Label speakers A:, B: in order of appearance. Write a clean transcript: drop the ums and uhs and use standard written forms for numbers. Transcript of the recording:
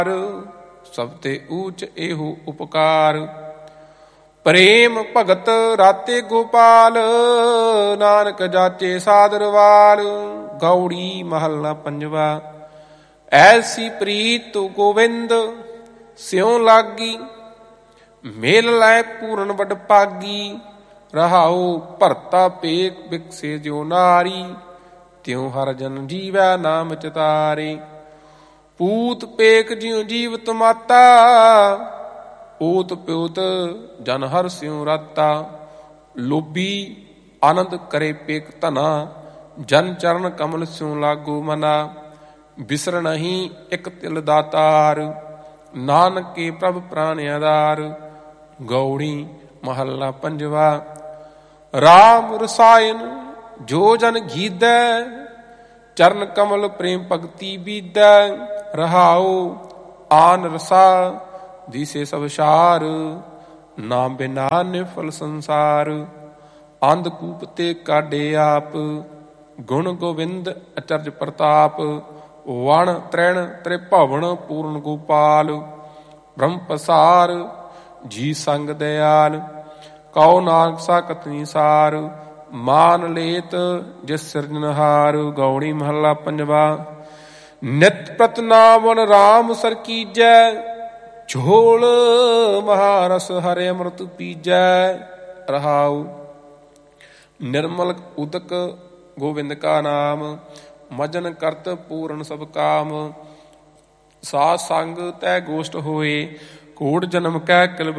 A: ਸਭ ਤੇ ਊਚ ਇਹੋ ਉਪਕਾਰ। ਪ੍ਰੇਮ ਭਗਤ ਰਾਤੇ ਗੋਪਾਲ, ਨਾਨਕ ਜਾਚੇ ਸਾਦਰਵਾਲ। ਗੌੜੀ ਮਹੱਲਾ ਪੰਜਵਾ। ਐਸੀ ਪ੍ਰੀਤ ਗੋਵਿੰਦ ਸਿਉ ਲਾਗੀ, ਮੇਲ ਲੈ ਪੂਰਨ ਵਡ ਭਾਗੀ। ਰਹਾਉ ਭਰਤਾ ਪੇਖ ਬਿਕਸੇ ਜਿਉ ਨਾਰੀ, ਤਿਉ ਹਰ ਜਨ ਜੀਵੈ ਨਾਮ ਚਿਤਾਰੇ। ਪੂਤ ਪੇਖ ਜਿਉ ਜੀਵਤ ਮਾਤਾ, ਓਤ ਪਿਓਤ ਜਨ ਹਰ ਸਿਉ ਰਾਤਾ। ਲੋਭੀ ਆਨੰਦ ਕਰੇ ਪੇਖ ਧਨਾ, ਜਨ ਚਰਨ ਕਮਲ ਸਿਉ ਲਾਗੋ ਮਨਾ। ਬਿਸਰ ਨਹੀਂ ਇਕ ਤਿਲ ਦਾਤਾਰ, ਨਾਨਕ ਕੇ ਪ੍ਰਭ ਪ੍ਰਾਨ ਆਧਾਰ। ਗੌੜੀ ਮਹੱਲਾ ਪੰਜਵਾ। ਰਾਮ ਰਸਾਇਨ ਜੋ ਜਨ ਗੀਧੈ, ਚਰਨ ਕਮਲ ਪ੍ਰੇਮ ਭਗਤੀ ਬੀਧੈ। ਰਹਾਉ ਆਨ ਰਸਾ ਦਿਸੇ ਸਭ ਸਾਰ, ਨਾਮ ਬਿਨਾ ਨਿਫਲ ਸੰਸਾਰ। ਅੰਧਕੂਪ ਤੇ ਕਾਢੇ ਆਪ, ਗੁਣ ਗੋਵਿੰਦ ਅਚਰਜ ਪ੍ਰਤਾਪ। ਵਣ ਤ੍ਰੈਣ ਤ੍ਰਿਭਵਨ ਪੂਰਨ ਗੋਪਾਲ, ਬ੍ਰਹਮ ਪਸਾਰ ਜੀ ਸੰਗ ਦਇਆਲ। ਕਉ ਨਾਨਕ ਸਾਖਤ ਨਿਸਾਰ, ਮਾਨ ਲੇਤ ਜਿਸ ਸਿਰਜਨਹਾਰ। ਗੌੜੀ ਮਹੱਲਾ ਪੰਜਵਾ। ਨਿਤ ਪ੍ਰਤ ਨਾਮੁ ਰਾਮ ਸਰ ਕੀਜੈ, ਝੋਲ ਮਹਾਰਸ ਹਰਿ ਅੰਮ੍ਰਿਤ ਪੀਜੈ। ਰਹਾਉ ਨਿਰਮਲ ਉਦਕ ਗੋਵਿੰਦ ਕਾ ਨਾਮ, ਮਜਨ ਕਰਤ ਪੂਰਨ ਸਭ ਕਾਮ। ਸਾਧ ਸੰਗ ਤੈ ਗੋਸ਼ਟ ਹੋਏ, ਕੋਟ ਜਨਮ ਕੈ ਕਿਲ